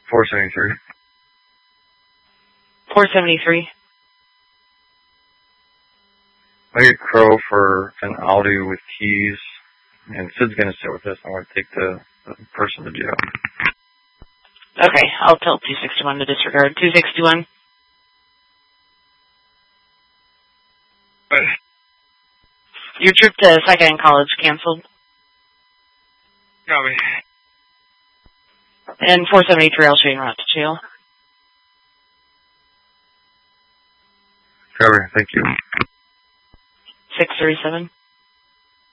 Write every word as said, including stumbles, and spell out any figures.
four seventy-three. four seventy-three. I get Crow for an Audi with keys, and Sid's going to sit with us. I'm going to take the, the person to jail. Okay, I'll tell two sixty-one to disregard. two sixty-one. Your trip to Second College canceled. Copy. And four seventy-three, I'll show you around to jail. Copy, thank you. six thirty-seven.